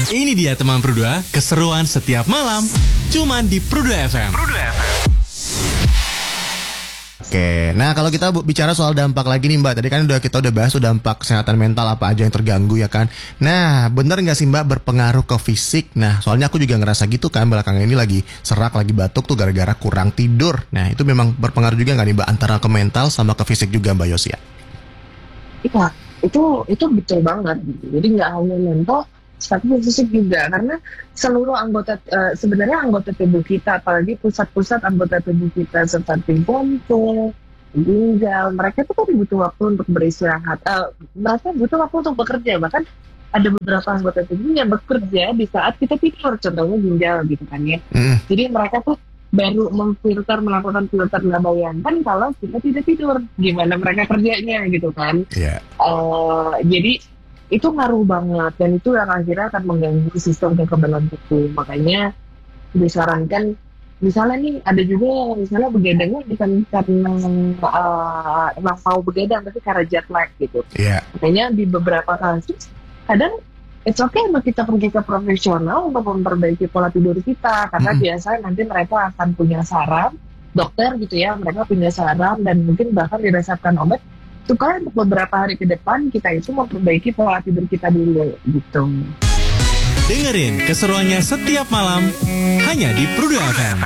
Ini dia teman Pru2, keseruan setiap malam, cuman di Pru2 FM. Oke, nah kalau kita bicara soal dampak lagi nih Mbak, tadi kan kita udah bahas dampak kesehatan mental apa aja yang terganggu ya kan. Nah, bener nggak sih Mbak berpengaruh ke fisik? Nah, soalnya aku juga ngerasa gitu kan belakangan ini lagi serak, lagi batuk tuh gara-gara kurang tidur. Nah, itu memang berpengaruh juga nggak nih Mbak antara ke mental sama ke fisik juga Mbak Yosia? Iya, itu betul banget. Jadi nggak hanya mental, tapi fisik juga, karena seluruh anggota sebenarnya anggota tubuh kita, apalagi pusat-pusat anggota tubuh kita seperti jantung, ginjal, mereka tuh kan butuh waktu untuk beristirahat. Mereka butuh waktu untuk bekerja, bahkan ada beberapa anggota tubuh yang bekerja di saat kita tidur, contohnya ginjal gitu kan ya. Jadi mereka tuh baru melakukan filter, nggak bayangkan kalau kita tidak tidur, gimana mereka kerjanya gitu kan. Jadi itu ngaruh banget, dan itu yang akhirnya akan mengganggu sistem kekebalan tubuh. Makanya disarankan, misalnya nih ada juga yang misalnya begadangnya bukan karena emang mau begadang, tapi karena jet lag gitu. Makanya di beberapa kasus kadang it's okay untuk kita pergi ke profesional untuk memperbaiki pola tidur kita, karena biasanya nanti mereka akan punya saran dokter gitu ya, mereka punya saran dan mungkin bahkan diresepkan obat supaya untuk beberapa hari ke depan kita itu memperbaiki pola tidur kita dulu gitu. Dengerin keseruannya setiap malam hanya di Pru2 FM.